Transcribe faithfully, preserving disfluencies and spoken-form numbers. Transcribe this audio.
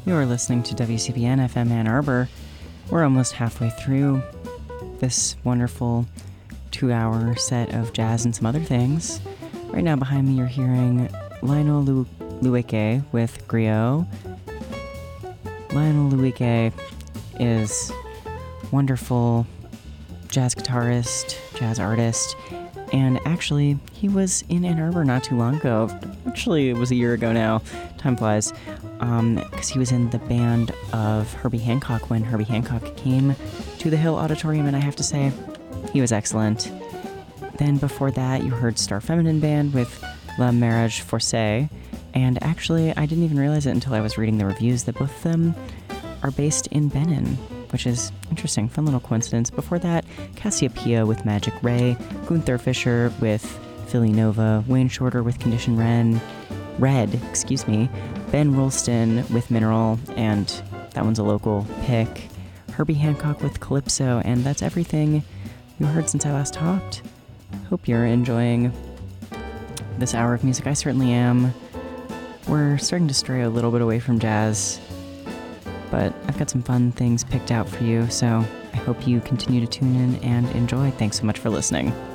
You're listening to W C B N F M Ann Arbor. We're almost halfway through this wonderful two-hour set of jazz and some other things. Right now behind me you're hearing Lionel Lu- Luike with Griot. Lionel Luike is wonderful jazz guitarist, jazz artist, and actually he was in Ann Arbor not too long ago. Actually, it was a year ago now. Time flies. Um, because he was in the band of Herbie Hancock when Herbie Hancock came to the Hill Auditorium, and I have to say, he was excellent. Then before that, you heard Star Feminine Band with La Marriage Forcée, and actually, I didn't even realize it until I was reading the reviews that both of them are based in Benin, which is interesting, fun little coincidence. Before that, Cassiopeia with Magic Ray, Gunther Fischer with Philly Nova, Wayne Shorter with Condition Ren, Red, excuse me, Ben Rolston with Mineral, and that one's a local pick, Herbie Hancock with Calypso, and that's everything you heard since I last talked. Hope you're enjoying this hour of music. I certainly am. We're starting to stray a little bit away from jazz, but I've got some fun things picked out for you, so I hope you continue to tune in and enjoy. Thanks so much for listening.